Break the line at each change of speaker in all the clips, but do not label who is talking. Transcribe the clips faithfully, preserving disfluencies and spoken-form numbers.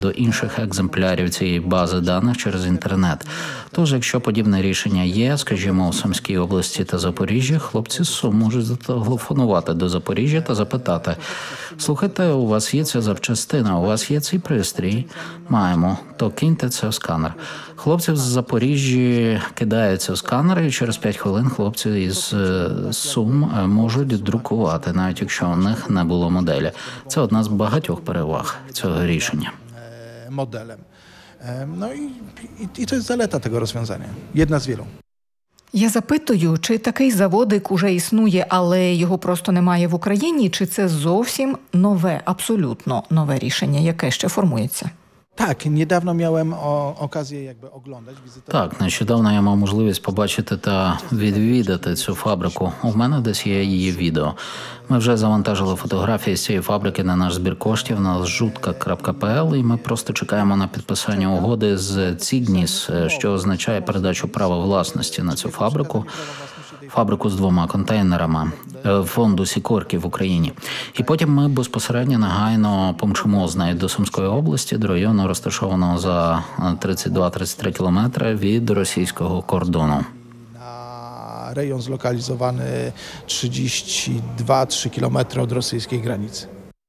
до інших екземплярів цієї бази даних через інтернет. Тож, якщо подібне рішення є, скажімо, у Сумській області та Запоріжжі, хлопці з Сум можуть зателефонувати до Запоріжжя та запитати: «Слухайте, у вас є ця запчастина, у вас є цей пристрій?» «Маємо, то киньте це в сканер». Хлопці з Запоріжжя кидаються в сканер, і через п'ять хвилин хлопці із Сум можуть друкувати, навіть якщо у них не було моделі. Це одна з багатьох переваг цього рішення.
Modelem. No i, i, i to jest zaleta tego rozwiązania. Jedna z wielu.
Я запитую, чи такий заводик уже існує, але його просто немає в Україні, чи це зовсім нове, абсолютно нове рішення, яке ще формується?
Так, niedawno miałem o, okazję jakby oglądać, wizytować.
Так, нещодавно я мав можливість побачити та відвідати цю фабрику. У мене десь є її відео. Ми вже завантажили фотографії з цієї фабрики на наш збір коштів на жутка крапка пе ел, і ми просто чекаємо на підписання угоди з Цігніс, що означає передачу права власності на цю фабрику. Фабрику з двома контейнерами фонду Сікорки в Україні. І потім ми безпосередньо негайно помчимо з нею до Сумської області, до району, розташованого за тридцять два - тридцять три кілометри від російського кордону.
Rejon zlokalizowany trzydzieści dwa - trzy kilometry od rosyjskiej granicy.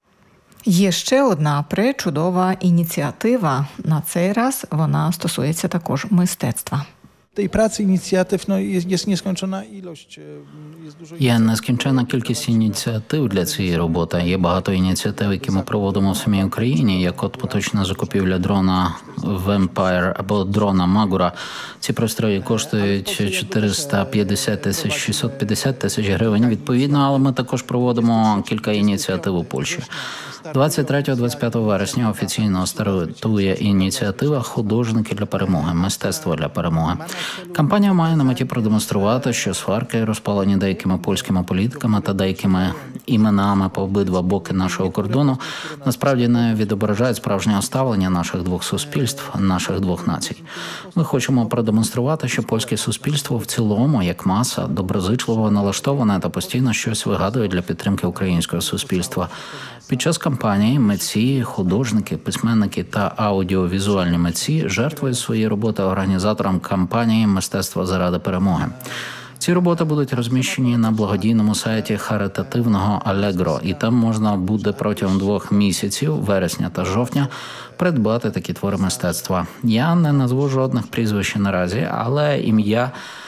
Є ще одна пречудова ініціатива. На цей раз вона стосується також мистецтва.
Tej pracy, inicjatyw, no jest, jest nieskończona ilość. Jest dużo
Є нескінченна кількість ініціатив для цієї роботи. Є багато ініціатив, які ми проводимо в самій Україні, як от поточна закупівля дрона Vampire або дрона Магура. Ці пристрої коштують чотириста п'ятдесят тисяч - шістсот п'ятдесят тисяч гривень відповідно, але ми також проводимо кілька ініціатив у Польщі. двадцять третього - двадцять п'ятого вересня офіційно стартує ініціатива «Художники для перемоги. Мистецтво для перемоги». Кампанія має на меті продемонструвати, що сварки, розпалені деякими польськими політиками та деякими іменами по обидва боки нашого кордону, насправді не відображають справжнього ставлення наших двох суспільств, наших двох націй. Ми хочемо продемонструвати, що польське суспільство в цілому, як маса, доброзичливо налаштоване та постійно щось вигадує для підтримки українського суспільства. Під час кампанії митці, художники, письменники та аудіовізуальні митці жертвують свої роботи організаторам кампанії «Мистецтво заради перемоги». Ці роботи будуть розміщені на благодійному сайті харитативного Allegro, і там можна буде протягом двох місяців, вересня та жовтня, придбати такі твори мистецтва. Я не назву жодних прізвищ наразі, але ім'я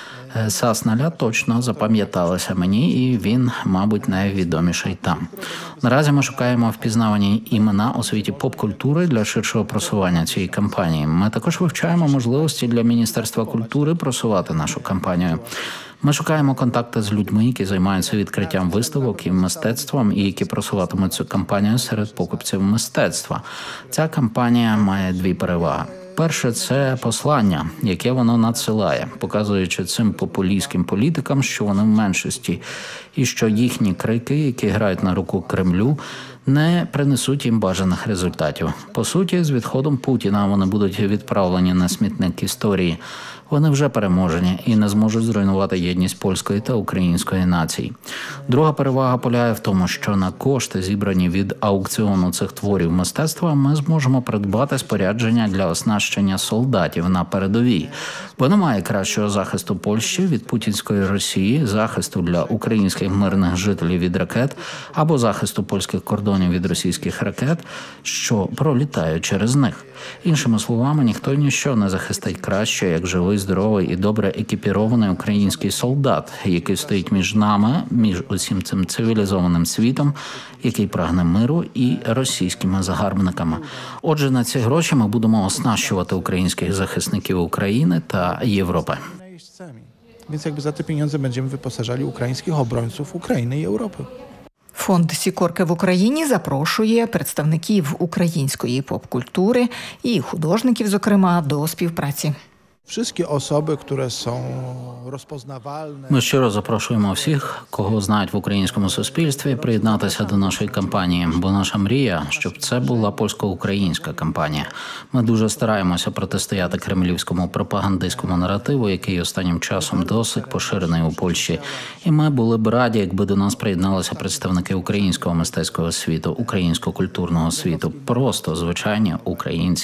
Сасналя точно запам'яталося мені, і він, мабуть, найвідоміший там. Наразі ми шукаємо впізнавані імена у світі поп-культури для ширшого просування цієї кампанії. Ми також вивчаємо можливості для Міністерства культури просувати нашу кампанію. Ми шукаємо контакти з людьми, які займаються відкриттям виставок і мистецтвом, і які просуватимуть цю кампанію серед покупців мистецтва. Ця кампанія має дві переваги. Перше – це послання, яке воно надсилає, показуючи цим популістським політикам, що вони в меншості, і що їхні крики, які грають на руку Кремлю, не принесуть їм бажаних результатів. По суті, з відходом Путіна вони будуть відправлені на смітник історії. Вони вже переможені і не зможуть зруйнувати єдність польської та української націй. Друга перевага полягає в тому, що на кошти, зібрані від аукціону цих творів мистецтва, ми зможемо придбати спорядження для оснащення солдатів на передовій. Бо немає кращого захисту Польщі від путінської Росії, захисту для українських мирних жителів від ракет або захисту польських кордонів від російських ракет, що пролітають через них. Іншими словами, ніхто і ніщо не захистить краще, як живий, здоровий і добре екіпірований український солдат, який стоїть між нами, між усім цим цивілізованим світом, який прагне миру, і російськими загарбниками. Отже, на ці гроші ми будемо оснащувати українських захисників України та Європи.
Więc jakby za te pieniądze będziemy wyposażali ukraińskich obrońców Ukrainy i Europy.
Фонд «Сікорки» в Україні запрошує представників української поп-культури і художників, зокрема, до співпраці.
Wszystkie osoby, które są rozpoznawalne.
Ми щиро запрошуємо всіх, кого знають в українському суспільстві, приєднатися до нашої кампанії, бо наша мрія, щоб це була польсько-українська кампанія. Ми дуже стараємося протистояти кремлівському пропагандистському наративу, який останнім часом досить поширений у Польщі. І ми були б раді, якби до нас приєдналися представники українського мистецького світу, українського культурного світу, просто звичайні українці.